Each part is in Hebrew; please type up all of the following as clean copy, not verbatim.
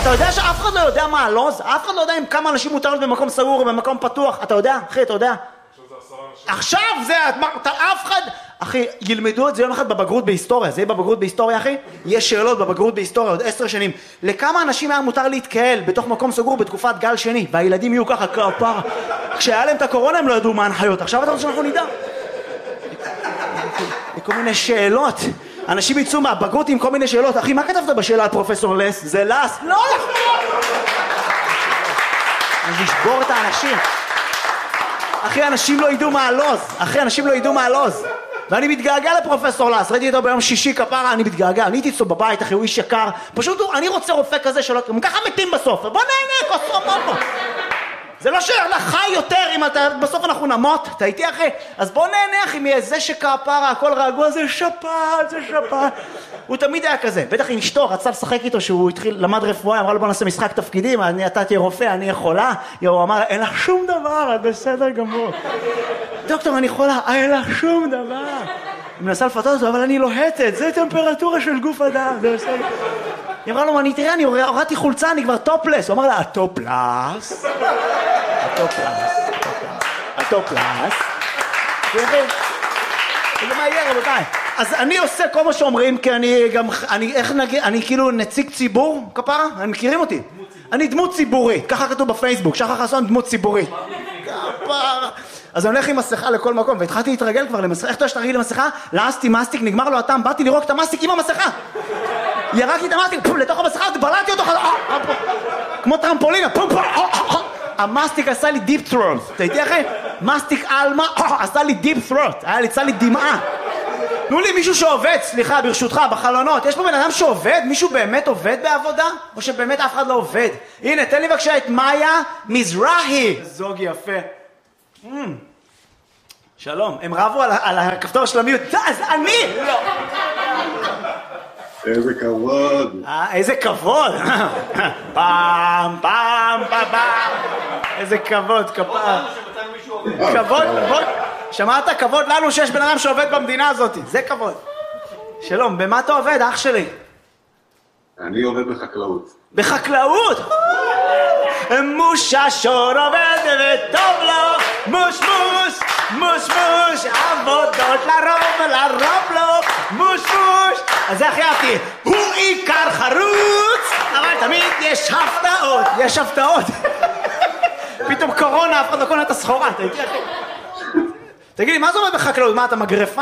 אתה יודע שאף אחד לא יודע מה הלוז? אף אחד לא יודע אם כמה אנשים מותר להיות במקום סגור או במקום פתוח. אתה יודע? אחי, אתה יודע? עכשיו זה, אף אחד... אחי, ילמדו את זה יום אחד בבגרות בהיסטוריה. זה יהיה בבגרות בהיסטוריה, אחי? יש שאלות בבגרות בהיסטוריה עוד 10 שנים. לכמה אנשים היה מותר להתקהל בתוך מקום סגור בתקופת גל שני? והילדים יהיו ככה כפרה. כשהיה להם את הקורונה הם לא ידעו מה הנחיות. עכשיו אתה רוצה שאנחנו נדע? כל מיני שאלות. אנשים יצאו מהבגרות עם כל מיני שאלות. אחי, מה כתבת בשאלה על פרופסור לס? זה לס? לא נכון! אני אשבור את האנשים. אחי, אנשים לא ידעו מה הלוז. אחי, אנשים לא ידעו מה הלוז. ואני מתגעגע לפרופסור לס. ראיתי אותו ביום שישי כפרה, אני מתגעגע. אני הייתי אצלו בבית, אחי, הוא איש יקר. פשוט אני רוצה רופא כזה שלא... הם ככה מתים בסוף. בוא נהנה, כוסו. זה לא שאתה חי יותר אם אתה... בסוף אנחנו נמות. אתה איתי, אחי? אז בוא נהנה, אחי, מאיזה שכפרה, הכל רגוע, זה שפעת, זה שפעת. הוא תמיד היה כזה. בטח עם אשתו, רצה לשחק איתו שהוא התחיל, למד רפואה, אמרה לו בוא נעשה משחק תפקידים, אתה תהיה רופא, אני יכולה. הוא אמר, אין לך שום דבר, את בסדר גמור. דוקטור, אני יכולה, אין לך שום דבר. היא מנסה לפתות אותו, אבל אני לוהטת, זה טמפרטורה של גוף אדם, זה בסדר. היא אמרה לו, תראה, אני הורדתי חולצה, אני כבר טופלס. הוא אמר לה, הטופלס. זה מה יהיה, רבותיי. אז אני עושה כל מה שאומרים, כי אני כאילו נציג ציבור, כפרה? הם מכירים אותי. אני דמות ציבורית, ככה כתוב בפייסבוק, שחר חסון דמות ציבורית. כפרה. אז אני הולך עם מסכה לכל מקום, והתחלתי להתרגל כבר למסכה. איך אתה שתרגיל למסכה? לעסתי מסטיק, נגמר לו הטעם, באתי לראות את המסטיק עם המסכה. ירקתי את המסטיק, לתוך המסכה, בלעתי אותו, כמו טרמפולינה, המסטיק עשה לי דיפ ת'רוט. אתה איתי אחי? מסטיק אלמה עשה לי דיפ ת'רוט, יצא לי דמעה. תנו לי מישהו שעובד, סליחה, ברשותך, בחלונות. יש פה בן אדם שעובד? מישהו באמת עובד בעבודה? או שבאמת אף אחד לא עובד? הנה, תן לי בבקשה את מאיה מזרחי. זוג יפה. שלום, הם רבו על הכפתור של המיוט. אז אני! לא. איזה כבוד. איזה כבוד. פעם. איזה כבוד, כבוד. שמעת? כבוד לנו שיש בן אדם שעובד במדינה הזאת. זה כבוד. שלום, במה אתה עובד, אח שלי? אני עובד בחקלאות. בחקלאות? מוששון עובד וטוב לו, מוש, עבודות לרוב לו, מוש. אז איך יפתי? הוא עיקר חרוץ, אבל תמיד יש הפתעות. פתאום קורונה, אף אחד לא קונה את הסחורה. תגיד לי, מה זה עובד בחקלאות? מה, אתה מגרפה?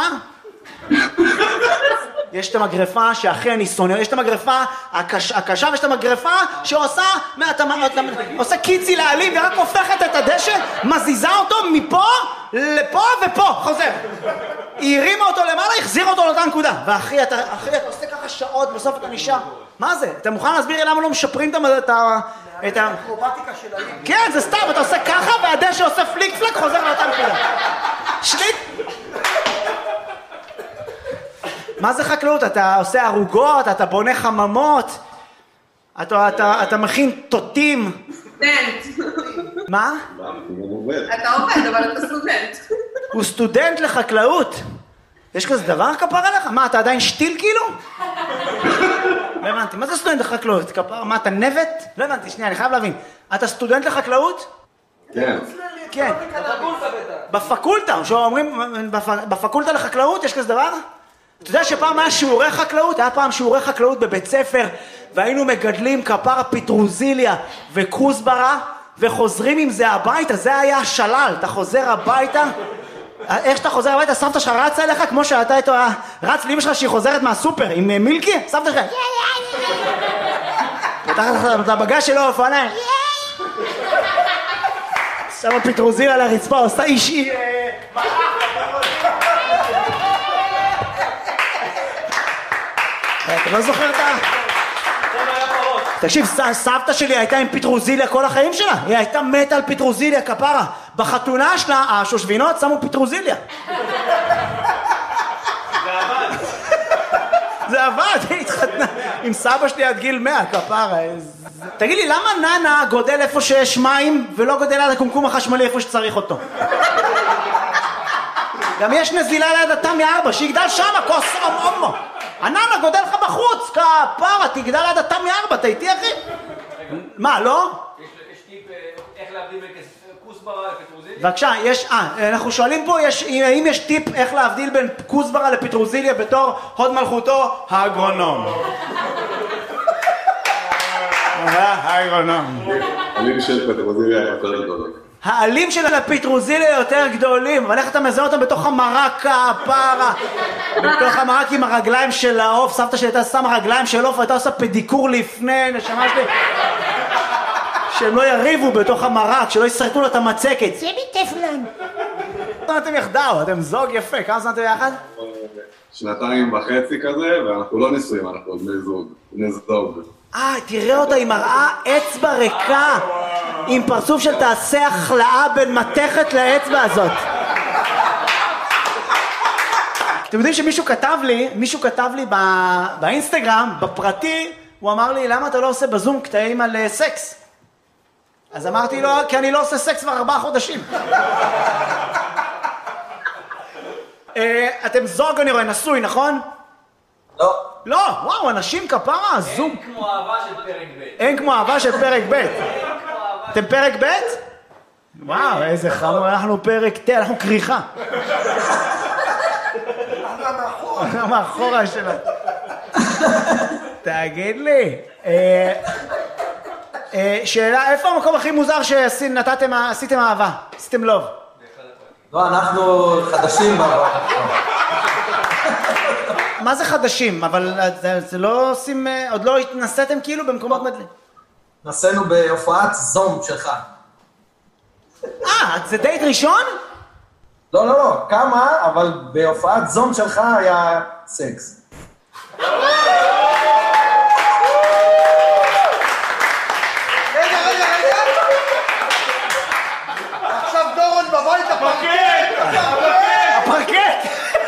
יש את המגרפה שהכי אני שונא, יש את המגרפה הקשה ויש את המגרפה שעושה קיצי לעלים ורק הופכת את הדשא, מזיזה אותו מפה לפה ופה, חוזר. היא הרימה אותו למעלה, החזירה אותו לאותה נקודה. ואחי, אתה עושה ככה שעות, בסוף אתה נשאר. מה זה? אתה מוכן להסביר לי למה לא משפרים את האקרובטיקה של העלים? כן, זה סתם, אתה עושה ככה והדשא עושה פליק פלק, חוזר לאותה נקודה. שליט. מה זה חקלאות? אתה עושה ערוגות, אתה בונה חממות, אתה מכין תותים. סטודנט. מה? אתה עובד, אבל אתה סטודנט. הוא סטודנט לחקלאות? יש כזה דבר כפר עליך? מה, אתה עדיין שתיל כאילו? לא הבנתי, מה זה סטודנט לחקלאות? כפר, מה, אתה נבט? לא הבנתי, שנייה, אני חייב להבין. אתה סטודנט לחקלאות? כן. כן. בפקולטה, שאומרים, בפקולטה לחקלאות יש כזה דבר? אתה יודע שפעם היה שיעורי חקלאות? היה פעם שיעורי חקלאות בבית ספר, והיינו מגדלים כפרה פטרוזיליה וכוסברה, וחוזרים עם זה הביתה, זה היה השלל. אתה חוזר הביתה, איך שאתה חוזר הביתה, סבתא שלך רצה אליך, כמו שאתה איתו, רץ לאמא שלך שהיא חוזרת מהסופר, עם מילקי, סבתא שלך, פתחת את הבגז שלו, אופניים, שמה פטרוזיליה לרצפה, עושה אישי, אתה לא זוכר את ה... תקשיב, סבתא שלי הייתה עם פטרוזיליה כל החיים שלה. היא הייתה מתה על פטרוזיליה, כפרה. בחתונה שלה, השושבינות שמו פטרוזיליה. זה עבד, היא התחתנה עם סבא שלי עד גיל 100, כפרה. תגיד לי, למה ננה גודל איפה שיש מים ולא גודל על הקומקום החשמלי איפה שצריך אותו? גם יש נזילה ליד התמי 4, שיגדל שמה, כוס אומו. הננה גודל לך בחוץ, כפרה, תגדל עד התמי 4, אתה איתי אחי? מה, לא? יש טיפ איך להבדיל בין כוסברה לפטרוזיליה? בבקשה, אנחנו שואלים פה, האם יש טיפ איך להבדיל בין כוסברה לפטרוזיליה בתור הוד מלכותו האגרונום? האגרונום. העלים של פטרוזיליה יותר גדולים. העלים של הפטרוזיליה יותר גדולים, אבל איך אתה מזהה אותם בתוך המרק הפרה, בתוך המרק עם הרגליים של העוף, סבתא שלי הייתה שמה רגליים של עוף, הייתה עושה פדיקור לפני, נשמה שלי, שהם לא יריבו בתוך המרק, שלא יסרטו לו את המצקת. זה מטפלן. אתם יחדיו, אתם זוג יפה, כמה זמן אתם יחד? 2.5 כזה, ואנחנו לא נישואים, אנחנו בני זוג. תראה אותה, היא מראה אצבע ריקה, עם פרצוף של תעשה החלאה בין מתכת לאצבע הזאת. אתם יודעים שמישהו כתב לי באינסטגרם, בפרטי, הוא אמר לי, למה אתה לא עושה בזום קטעים על סקס? אז אמרתי לו, כי אני לא עושה סקס כבר 4 חודשים. אתם זוג, אני רואה, נשוי, נכון? לא. לא, וואו, אנשים כפרה, זוג. אין כמו אהבה של פרק ב'. אין כמו אהבה של פרק ב'. אתם פרק ב'? וואו, איזה חמור, אנחנו פרק ת', אנחנו כריכה. אנחנו מאחורה שלה. תגיד לי, שאלה, איפה המקום הכי מוזר שעשיתם אהבה? עשיתם לוב? לא, אנחנו חדשים באהבה. מה זה חדשים? אבל זה לא עושים, עוד לא התנסיתם כאילו במקומות מדלים? נסענו בהופעת זום שלך. זה דייט ראשון? לא, לא, לא, כמה, אבל בהופעת זום שלך היה סקס. רגע.